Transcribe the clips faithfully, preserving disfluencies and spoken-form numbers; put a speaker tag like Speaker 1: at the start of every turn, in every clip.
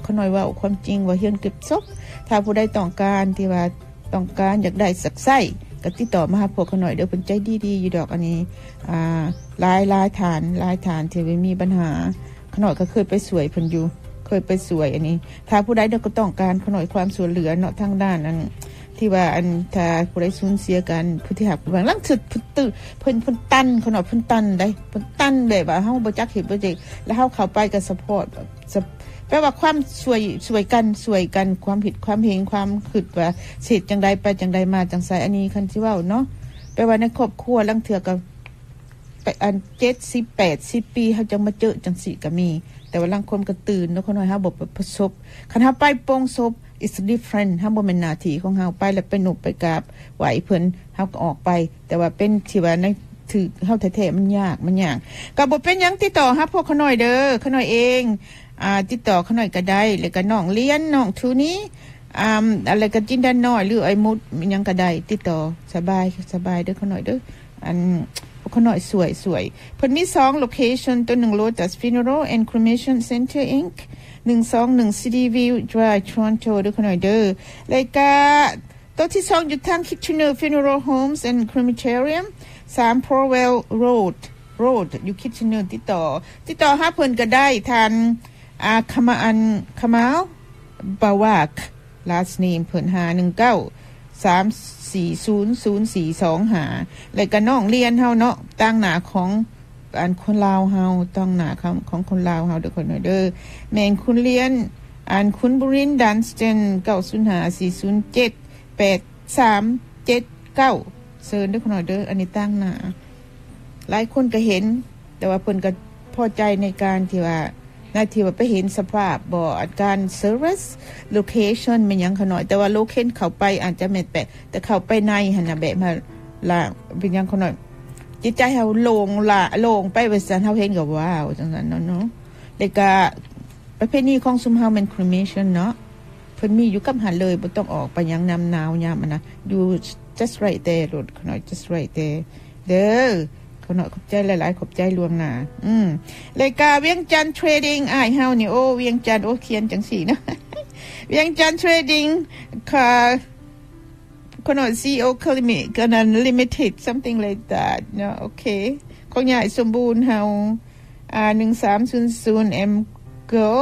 Speaker 1: เขาหน่อยว่าความจริงว่าเฮียนเก็บศพถ้าผู้ใดต้องการที่ว่าต้องการอยากได้สักไส้ก็ติดต่อมาหาพวกเขาหน่อยเด้อเพิ่นใจดีๆอยู่ดอกอันนี้อ่าหลายหลายฐานหลายฐานที่ไม่มีปัญหาเขาหน่อยก็เคยไปสวยเพิ่นอยู่เคยไปสวยอันนี้ถ้าผู้ใดเด้อก็ต้องการเขาหน่อยความช่วยเหลือเนาะทางด้านนั้นที่ว่าอันถ้าผู้ใดสูญเสียกันผู้ที่หักบางลังสุดพุ่นตื้อเพิ่นเพิ่นตันเขาหน่อยเพิ่นตันได้เพิ่นตันแบบว่าเฮาบ่จักเห็นบ่จักแล้วเฮาเข้าไปก็ซัพพอร์ตแปลว่าความช่วยช่วยกันช่วยกันความผิดความเห็นความคิดว่าเสร็จจังใดไปจังใดมาจังไสอันนี้คันสิเว้าเนาะแปลว่าในครอบครัวลังเทื่อก็ไปอันเจ็ดสิบ แปดสิบปีเฮาจังมาเจอจังสิก็มีแต่ว่าลังคนก็ตื่นเนาะคนน้อยเฮาบ่ประสบคันเฮาไปโปงศพ it's different เฮาบ่แม่นหน้าที่ของเฮาไปแล้วไปหนุบไปกราบไหว้เพิ่นเฮาก็ออกไปแต่ว่าเป็นที่ว่าในถือเฮาแท้ๆมันยากมันยากก็บ่เป็นหยังติดต่อหาพวกเขาน้อยเด้อเขาน้อยเองอ่าติดต่อเขาหน่อยก็ได้แล้วก็น้องเรียนน้องทูนี้อ่าอะไรก็จินดาน้อยหรือไอ้มุดยังก็ได้ติดต่อสบายสบายเด้อเขาหน่อยเด้ออันพวกเขาหน่อยสวยสวยเพิ่นมีสองโลเคชั่นตัวหนึ่ง Lotus Funeral and Cremation Center อิงค์ หนึ่งสองหนึ่ง City View Drive Toronto เด้อเขาหน่อยเด้อแล้วก็ตัวที่สองอยู่ทาง Kitchener Funeral Homes and Crematorium สาม Powell Road Road อยู่ Kitchener ติดต่อติดต่อหาเพิ่นก็ได้ทานอาคามาอันคามาลบาวาก last name เพิ่นหาหนึ่งเก้า สามสี่ศูนย์ศูนย์สี่สองหาแล้วก็น้องเรียนเฮาเนาะตั้งหน้าของอันคนลาวเฮาต้องหน้าของของคนลาวเฮาเด้อคนเด้อแม่นคุณเรียนอันคุณบุรินดันสเตนเก้าศูนย์ห้า สี่ศูนย์เจ็ด แปดสามเจ็ดเก้าเชิญเด้อคนเด้ออันนี้ตั้งหน้าหลายคนก็เห็นแต่ว่าเพิ่นก็พอใจในการที่ว่านาที่ว่าไปเห็นสภาพบ่อาการ service location มันยังขน่อยแต่ว่า location เข้าไปอาจจะไม่แปลแต่เข้าไปในหั่นน่ะแบบมาล่ะเป็นยังขน่อยจิตใจเฮาโล่งละโล่งไปว่าซั่นเฮาเห็นก็ว้าวจังซั่นเนาะเนาะแล้วก็ประเพณีของซุมเฮามัน cremation เนาะเพิ่นมีอยู่กับหันเลยบ่ต้องออกไปยังน้ำหนาวยามมันนะอยู่ just right there รถขน่อย just right there เด้อขอขอบใจหลายๆขอบใจล่วงหน้าอืมรายการเวียงจันทร์เทรดดิ้งอ้ายเฮานี่โอ้เวียงจันทร์โอ้เขียนจังซี่เนาะ เวียงจันทร์เทรดดิ้งค่ะคนน่ะ ซี อี โอ Clinic กัน Limited something like that เนาะโอเคของใหญ่สมบูรณ์เฮาอ่าหนึ่งสามศูนย์ศูนย์ M Girl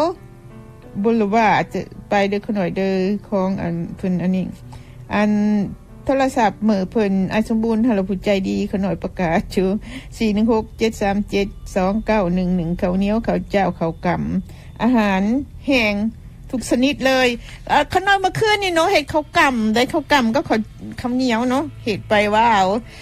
Speaker 1: Boulevard จะไปเด้อขน่อยเด้อของอันเพิ่นอันนี้อันโทรศัพท์มือเพิ่นไอ้สมบูรณ์ถ้าเราผู้ใจดีขน่อยประกาศอยู่สี่หนึ่งหก เจ็ดสามเจ็ด สองเก้าหนึ่งหนึ่งข้าวเหนียวข้าวเจ้าข้าวกำอาหารแห้งทุกชนิดเลยเอ่อขน่อยเมื่อคืนนี่เนาะเฮ็ดข้าวกำได้ข้าวกำก็ข้าวข้าวเหนียวเนาะเฮ็ดไปว้าว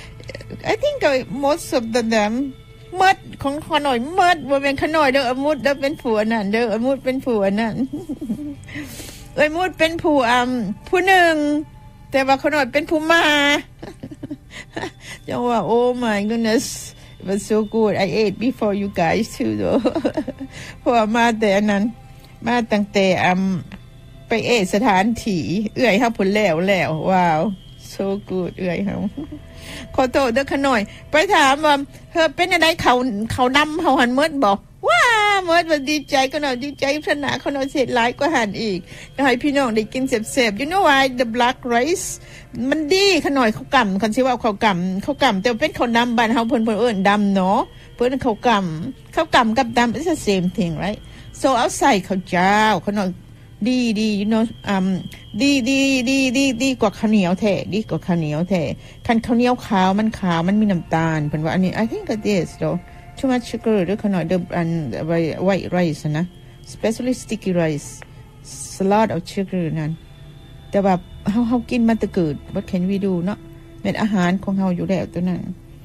Speaker 1: I think most of them หมดของขน่อยหมดบ่เป็นขน่อยเด้ออมุดเด้อเป็นผัวนั่นเด้ออมุดเป็นผัวนั่น เอ้ยมุดเป็นผู้อ่ำผู้หนึ่งแต่ว่าขน่อยเป็นผู้มา จังว่า oh my goodness it was so good I ate before you guys too though เพราะมาแต่นั้นมาตั้งแต่อ่ำไปเอสถานที่เอื้อยเฮาพุ่นแล้วแล้วว้าว so good เอื้อยเฮาขอโทษเด้อขน่อยไปถามว่าเฮอเป็นอะไรเขาเขานำเฮาหันหมดบ่ว้าหมดว่าดีใจก็หน่อยดีใจพระนาเขาหน่อยเสร็จหลายกว่าหันอีกให้พี่น้องได้กินแซ่บๆ you know why the black rice มันดีขน่อยเขากำคันสิว่าเขากำเขากำแต่เป็นเขานำบ้านเฮาเพิ่นเพิ่นเอิ้นดำเนาะเพิ่นเขากำเขากำกับดำ it's the same thing right so เอาใส่ข้าวเจ้าเขาหน่อยดีดี you know อืมดีดีดีดีดีกว่าข้าวเหนียวแท้ดีกว่าข้าวเหนียวแท้คันข้าวเหนียวขาวมันขาวมันมีน้ำตาลเพิ่นว่าอันนี้ I think it is though too much sugar หรือขนาดเดิมอัน white rice นะ especially sticky rice a lot of sugar นั่นแต่ว่าเฮาเฮากินมันตะเกิด what can we do เนาะเป็นอาหารของเฮาอยู่แล้วตัวนั้น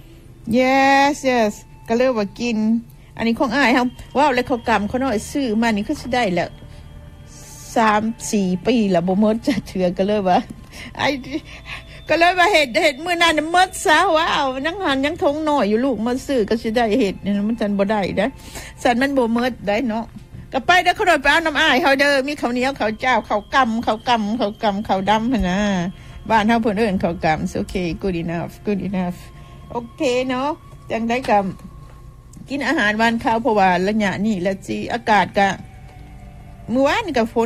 Speaker 1: yes yes ก็เลยว่ากินอันนี้ของอ้ายเฮาว้าวแล้วเขากำเขาน้อยซื้อมานี่คือสิได้แล้วสามสี่ปีแล้วบ่หมดจะเถื่อก็เลยว่าไอ้ก็เลยว่าเห็ดเห็ดมื้อนั้นน่ะหมดซะว้าวยังหันยังทงน้อยอยู่ลูกมาซื้อก็สิได้เห็ดนี่มันจันบ่ได้เด้อสันมันบ่หมดได้เนาะก็ไปเด้อเขาโดนไปเอาน้ำอ้ายเฮาเด้อมีข้าวเหนียวข้าวเจ้าข้าวกำข้าวกำข้าวกำข้าวดำหั่นน่ะบ้านเฮาเพิ่นเอิ้นข้าวกำ โอเค good enough good enough โอเคเนาะจังได้กำกินอาหารวันข้าวเพราะว่าระยะนี้แล้วสิอากาศก็มื้อวานก็ฝน